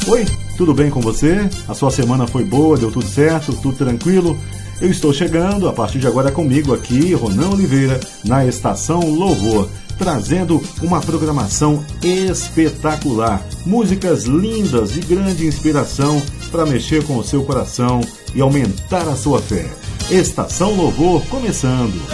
Oi, tudo bem com você? A sua semana foi boa, deu tudo certo, tudo tranquilo? Eu estou chegando, a partir de agora comigo aqui, Ronan Oliveira, na Estação Louvor, trazendo uma programação espetacular. Músicas lindas de grande inspiração para mexer com o seu coração e aumentar a sua fé. Estação Louvor começando.